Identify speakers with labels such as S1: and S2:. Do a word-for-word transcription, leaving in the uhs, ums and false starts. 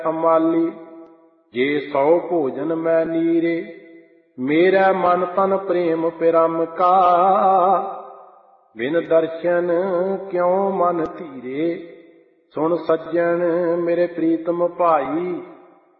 S1: ਸੰਭਾਲੀ। ਜੇ ਸੌ ਭੋਜਨ ਮੈਂ ਨੀਰੇ, ਮੇਰਾ ਮਨ ਤਨ ਪ੍ਰੇਮ ਪਿਰਮ ਕਾ। ਬਿਨ ਦਰਸ਼ਨ ਕਿਉ ਮਨ ਧੀਰੇ, ਸੁਣ ਸੱਜਣ ਮੇਰੇ ਪ੍ਰੀਤਮ ਭਾਈ।